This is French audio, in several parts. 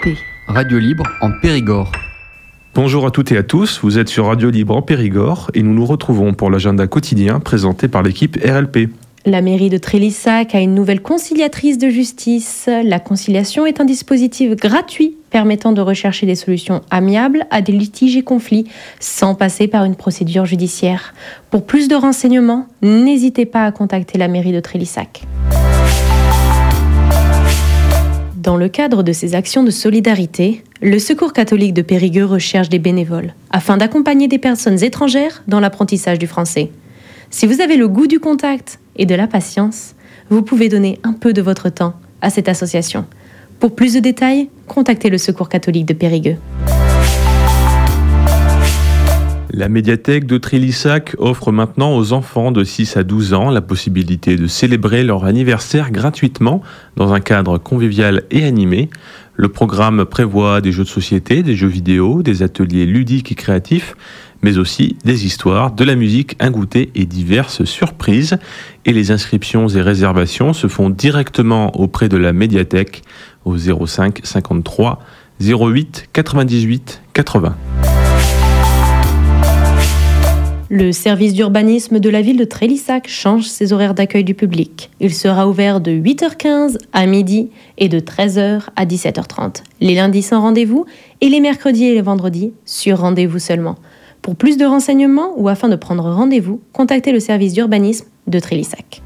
RLP, Radio Libre en Périgord. Bonjour à toutes et à tous, vous êtes sur Radio Libre en Périgord et nous nous retrouvons pour l'agenda quotidien présenté par l'équipe RLP. La mairie de Trélissac a une nouvelle conciliatrice de justice. La conciliation est un dispositif gratuit permettant de rechercher des solutions amiables à des litiges et conflits sans passer par une procédure judiciaire. Pour plus de renseignements, n'hésitez pas à contacter la mairie de Trélissac. Dans le cadre de ces actions de solidarité, le Secours catholique de Périgueux recherche des bénévoles afin d'accompagner des personnes étrangères dans l'apprentissage du français. Si vous avez le goût du contact et de la patience, vous pouvez donner un peu de votre temps à cette association. Pour plus de détails, contactez le Secours catholique de Périgueux. La médiathèque de Trélissac offre maintenant aux enfants de 6 à 12 ans la possibilité de célébrer leur anniversaire gratuitement dans un cadre convivial et animé. Le programme prévoit des jeux de société, des jeux vidéo, des ateliers ludiques et créatifs, mais aussi des histoires, de la musique, un goûter et diverses surprises. Et les inscriptions et réservations se font directement auprès de la médiathèque au 05 53 08 98 80. Le service d'urbanisme de la ville de Trélissac change ses horaires d'accueil du public. Il sera ouvert de 8h15 à midi et de 13h à 17h30. Les lundis sans rendez-vous et les mercredis et les vendredis sur rendez-vous seulement. Pour plus de renseignements ou afin de prendre rendez-vous, contactez le service d'urbanisme de Trélissac.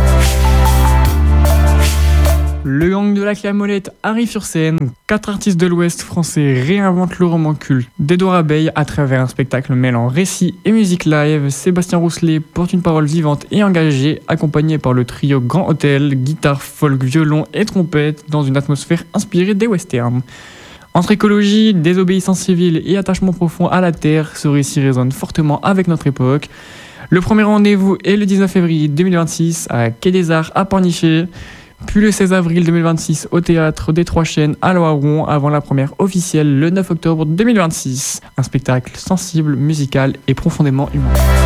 Le gang de la Clamolette arrive sur scène. 4 artistes de l'Ouest français réinventent le roman culte d'Édouard Abeille à travers un spectacle mêlant récit et musique live. Sébastien Rousselet porte une parole vivante et engagée, accompagné par le trio Grand Hôtel, guitare, folk, violon et trompette, dans une atmosphère inspirée des westerns. Entre écologie, désobéissance civile et attachement profond à la terre, ce récit résonne fortement avec notre époque. Le premier rendez-vous est le 19 février 2026 à Quai des Arts à Pornichet, puis le 16 avril 2026 au Théâtre des Trois Chênes à Loiron, avant la première officielle le 9 octobre 2026. Un spectacle sensible, musical et profondément humain.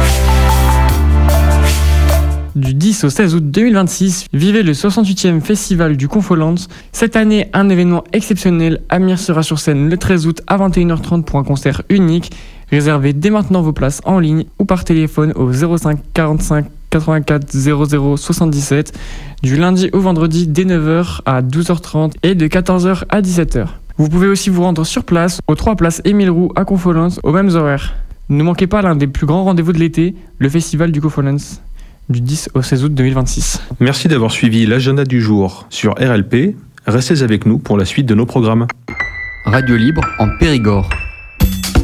Du 10 au 16 août 2026, vivez le 68e Festival du Confolens. Cette année, un événement exceptionnel. Amir sera sur scène le 13 août à 21h30 pour un concert unique. Réservez dès maintenant vos places en ligne ou par téléphone au 05 45 84 00 77 du lundi au vendredi dès 9h à 12h30 et de 14h à 17h. Vous pouvez aussi vous rendre sur place aux 3 places Émile Roux à Confolens aux mêmes horaires. Ne manquez pas l'un des plus grands rendez-vous de l'été, le Festival du Confolens, du 10 au 16 août 2026. Merci d'avoir suivi l'agenda du jour sur RLP. Restez avec nous pour la suite de nos programmes. Radio Libre en Périgord.